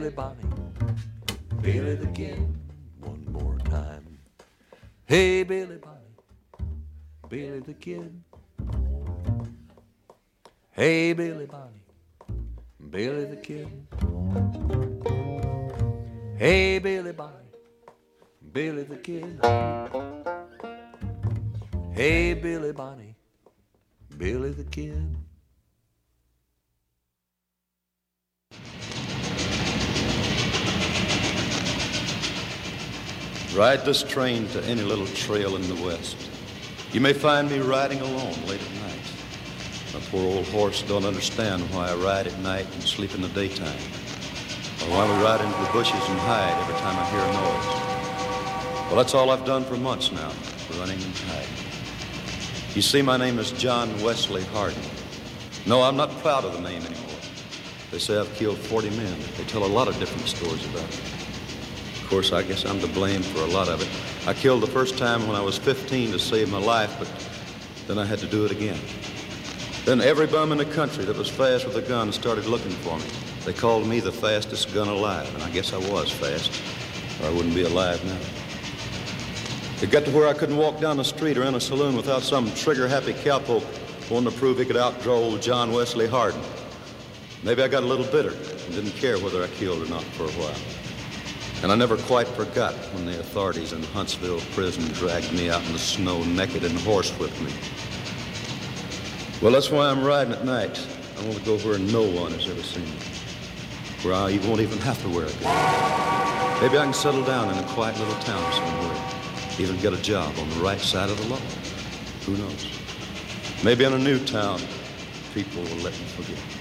Bonnie, Billy the Kid, one more time. Hey, Billy Bonnie, Billy the Kid. Hey, Billy Bonnie, Billy the Kid. Hey, Billy Bonnie, Billy the Kid. Hey, Billy Bonnie, Billy the Kid. Ride this train to any little trail in the west. You may find me riding alone late at night. My poor old horse don't understand why I ride at night and sleep in the daytime, or why we ride into the bushes and hide every time I hear a noise. Well, that's all I've done for months now, running and hiding. You see, my name is John Wesley Hardin. No, I'm not proud of the name anymore. They say I've killed 40 men. They tell a lot of different stories about it. Of course, I guess I'm to blame for a lot of it. I killed the first time when I was 15 to save my life, but then I had to do it again. Then every bum in the country that was fast with a gun started looking for me. They called me the fastest gun alive, and I guess I was fast, or I wouldn't be alive now. It got to where I couldn't walk down the street or in a saloon without some trigger-happy cowpoke wanting to prove he could outdraw old John Wesley Hardin. Maybe I got a little bitter and didn't care whether I killed or not for a while. And I never quite forgot when the authorities in Huntsville prison dragged me out in the snow naked and horsewhipped me. Well, that's why I'm riding at night. I want to go where no one has ever seen me, where I won't even have to wear a gun. Maybe I can settle down in a quiet little town somewhere, even get a job on the right side of the law. Who knows? Maybe in a new town, people will let me forget.